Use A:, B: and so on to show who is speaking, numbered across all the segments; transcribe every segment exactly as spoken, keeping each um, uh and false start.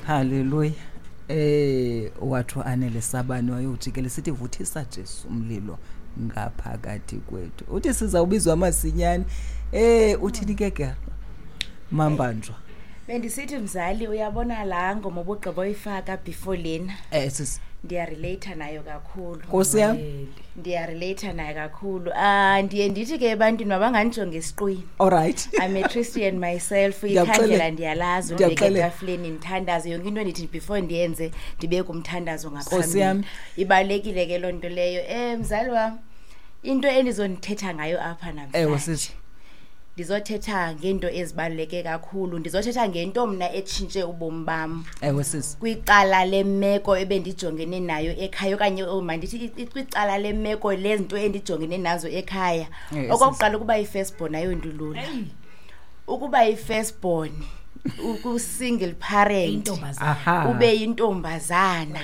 A: Hallelujah. Eh wathu anele sabani wayojikele sithi vuthisa Jesu umlilo ngaphakathi kwethu. Uthi sizawubizwa amasinyane. Eh uthini ke ke? Mambanjwa.
B: Bendisithi mzali uyabona la ngoma obugqibo oyifaka before lena.
A: Eh sis
B: ndiya relate nayo kakhulu.
A: Nkosi yami.
B: Ndiya relate nayo kakhulu. Ah ndiye ndithi ke ebantwini mabanganijonge esiqwini.
A: All right.
B: I'm a Christian myself. Ikhandlela ndiyalazi ubeke etafuleni nithandazo yonke into endithi before ndiyenze ndibeke umthandazo ngaphambili. Ibalekile ke lonto leyo. Eh mzali wami into endizonithetha ngayo apha namhlanje.
A: Eh wosisi.
B: Ndizothetha ngento ezibaluleke kakhulu. Ndizothetha ngento mina etshintshe ubomi bami.
A: Ewe sisi.
B: Kwicala lemeko ebendijongene nayo ekhaya okanye mandithi kwicala lemeko lezinto endijongene nazo ekhaya. Okokuqala ukuba i-firstborn ayondulula. Ukuba i-firstborn uku single parent ube intombazana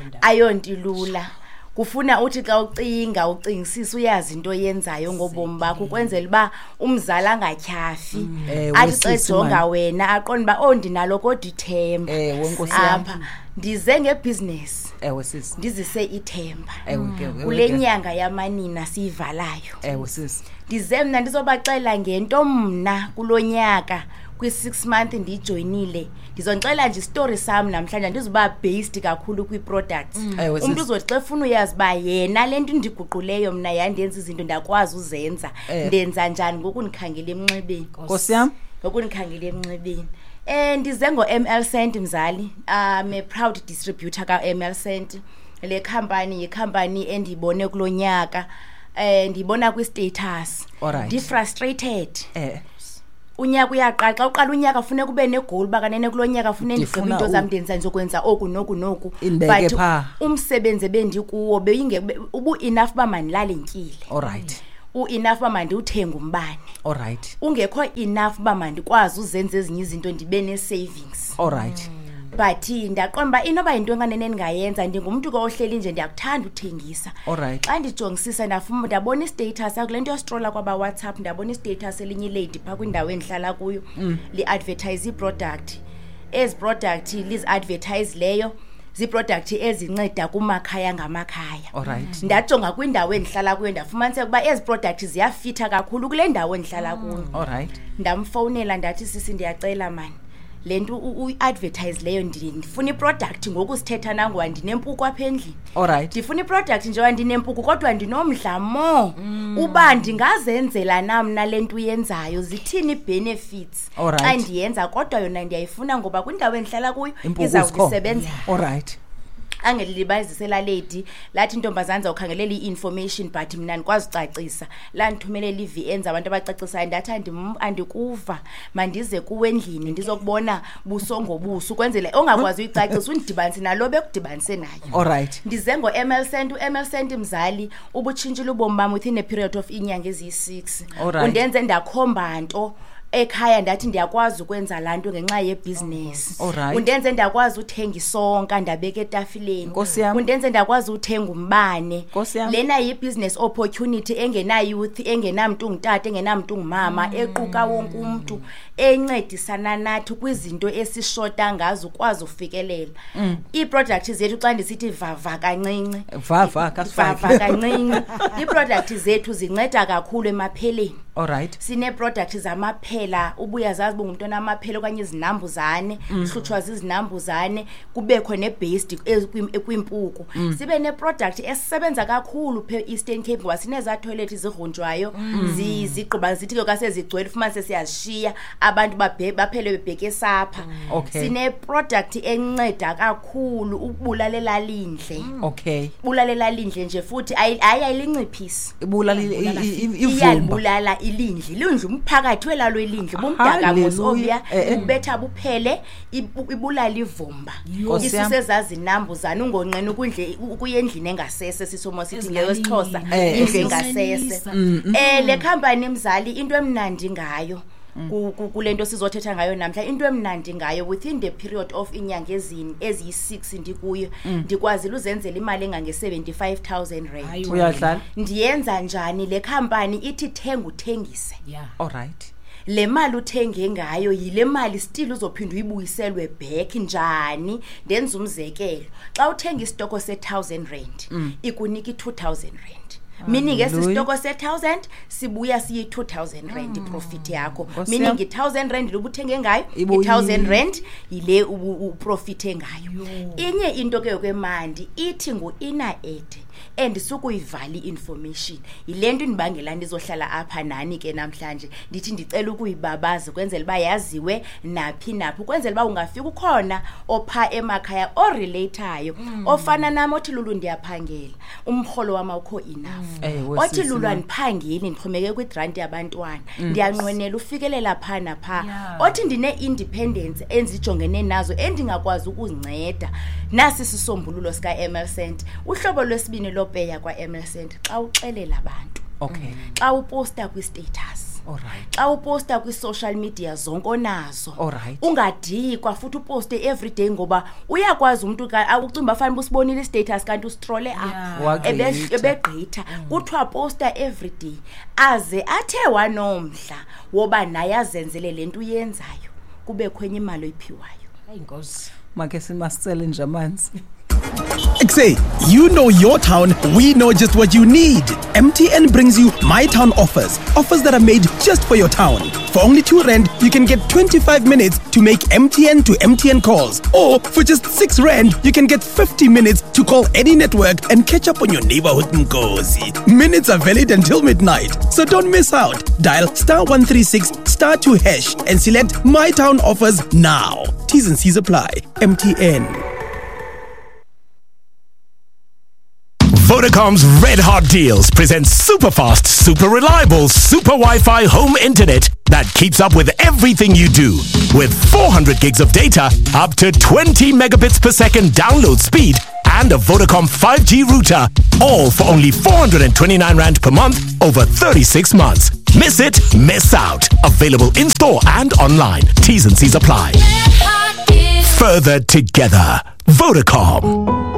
B: ayontilula. Kufuna uthi xa ucinga ucingisisa uyazi into yenzayo ngobomi bakho kwenzela ba umzala angatyhafi athi xejonga wena aqonda ba ondinalo kodwa ithemba
A: eh wenkosi yami
B: ndize ngebusiness
A: ewe sisi
B: ndizise ithemba
A: ewe
B: kule nyanga yamanina siyivalayo
A: ewe sisi
B: ndize mina ndizobaxela ngento mna kulonyaka kwi six month ndijoinile ndizonxela nje story sam namhlanje ndizoba based kakhulu kwi products umuntu uzothi xa ufuna uyazi ba yena lento ndiguquleyo mina yandenza izinto ndakwazi uzenza ndenza njani ngokunikhangela emnxebeni
A: Nkosi yami
B: ngokunikhangela emnxebeni eh ndize ngo M L Cent mzali I'm a proud distributor ka M L Cent le company yicompany endibone kulonyaka eh ndibona kwi status ndi frustrated
A: eh
B: unyaka uyaqala xa uqala unyaka ufune kube negoal bakanene kulonyaka ufune ndigqibe into zami ndenza nizokwenza oku noku noku
A: but
B: umsebenze bendikuwo beyinge ubu enough ba manilale nkile
A: all right
B: u enough ba mandi uthenga umbane
A: all right
B: ungekho enough ba mandi kwazi uzenza ezinye izinto ndibe ne savings
A: all right
B: but ndaqomba inoba into enganene ningayenza ndingumuntu ko ohleli nje ndiyakuthanda uthengisa
A: all right
B: xa ndijongisisa ndafuma ndabona istatus akulento yostrola kwaba WhatsApp ndabona istatus elinye lady pha kwindawo endihlala kuyo li advertise iproduct ez product liz advertise leyo zi product ezinceda kumakhaya ngamakhaya
A: all right
B: ndajonga kwindawo endihlala kuyo ndafumanise ukuba ezi product ziyafitha kakhulu kule ndawo endihlala kuyo
A: all right
B: ndamfonela ndathi sisi ndiyacela mani lento uadvertise leyo ndifuna iproduct ngoku sithetha nangwa ndinempuku apha endlini
A: all right
B: ndifuna iproduct nje wandinempuku kodwa ndinomdla mo uba ndingazenzela namna lento uyenzayo zithini benefits xa ndiyenza kodwa yona ndiyayifuna ngoba kwindawo endihlala kuyo iza kusebenza
A: all right
B: angelibazisela lady lathi intombazana zawukhangelela iinformation but mina nikwazi ucacisa la ndithumelela iV enza abantu abacacisayo ndathi andikuva mandize kuwendlini ndizokubona buso ngobuso kwenzele ongakwazi uyicacisa undidibanise nalo bekudibanise nayo
A: all right
B: ndize ngo M L Cent u M L Cent mzali ubutshintshile ubomi bami within a period of inyanga eziyi six undenze ndakhomba nto ekhaya ndathi ndiyakwazi ukwenza lanto ngenxa yebusiness undenze ndakwazi uthenga isonka ndabeka etafileni undenze ndakwazi uthenga umbane lena yibusiness opportunity engena youth engenamntu ungutata engenamntu ungumama equka wonke umuntu encedisana nathi kwizinto esishota ngazo ukwazi ufikelela iproducts zethu xa ndisithi vava kancinci
A: vava
B: kasifaka kancinci iproducts zethu zinceda kakhulu emapheleni
A: all right
B: sine products zamaphela ubuyazazi bungumuntu onamaphela okanye izinambuzane uhlutshwa izinambuzane kubekho nebased kwimpuku sibe ne product esisebenza kakhulu phe Eastern Cape ngoba sineza toilet zigrunjwayo zigqiba zithi ke kasezigcwele ufumane sesiyashiya abantu baphele bebheke sapha sine product enceda kakhulu ukubulalela lindle
A: okay
B: bulalela lindle nje futhi ayayilinciphisi
A: ibulalela
B: ivumba ilindle lindle umphakathi welalo ilindle bumdaka ngosobya ubetha buphele ibulala ivumba isisezazi inambuzana ungonqena ukundle ukuyendlini engasese sisomo sithi ngeyesixhosa indle engasese eh le company mzali into emnandi ngayo kulento sizothetha ngayo namhla into emnandi ngayo within the period of inyanga ezini eziyi six ndikuyo ndikwazile uzenzela imali engange seventy-five thousand rand
A: uyadlala
B: ndiyenza njani le company ithi thenga uthengise
A: yeah all right
B: le mali uthenge ngayo yile mali still uzophinda uyibuyiselwe back njani. Ndenza umzekelo, xa uthenga istoko se one thousand rand mm. ikunika two thousand rand. Meaning esistoko se one thousand sibuya siyi two thousand rand mm. profit yakho. Meaning one thousand rand lobuthenge ngayo one thousand rand yile uprofite ngayo. Inye into ke yokwemandi ithi ngu ina ede and sukuyivali information. Yilento indibangela ndizohlala apha nani ke namhlanje ndithi ndicela ukuyibabaza kwenzela bayaziwe naphi naphi kwenzela ba ungafika ukhona opha emakhaya o relatayo mm. ofana nami othi Lulu ndiyaphangela umholo wami awukho enough. Mm. Othi Lulu andiphangeli ndixhomeke kwi grant yabantwana mm. ndiyanqwenela ufikelela phana pha yeah. Othi ndine independence enzijongene nazo endingakwazi ukuzinceda nasi sisombululo sika Emercent uhlobo lwesibini lopeya kwa Emercent xa uxelela abantu.
A: Okay.
B: Xa uposta kwi status.
A: Alright.
B: Xa uposta kwi social media zonke onazo.
A: Alright.
B: Ungadikwa futhi uposte every day ngoba uyakwazi umuntu ucimba fanele usibonile status kanti ustrole up ebegqitha kuthiwa posta every day aze athe wanomhla woba naye azenzele lento uyenzayo kube khwenye imali oyiphiwayo.
C: Hayi Nkosi.
A: Make simasicele nje amanzi.
D: Say, you know your town, we know just what you need. M T N brings you My Town offers. Offers that are made just for your town. For only two rand, you can get twenty-five minutes to make M T N to M T N calls. Or for just six rand, you can get fifty minutes to call any network and catch up on your neighborhood Nkosi. Minutes are valid until midnight, so don't miss out. Dial star one three six star two hash and select My Town offers now. T's and C's apply. M T N.
E: Vodacom's Red Hot Deals presents super fast, super reliable, super Wi-Fi home internet that keeps up with everything you do. With four hundred gigs of data, up to twenty megabits per second download speed, and a Vodacom five G router, all for only four hundred twenty-nine rand per month over thirty-six months. Miss it, miss out. Available in-store and online. T's and C's apply. Further together. Vodacom.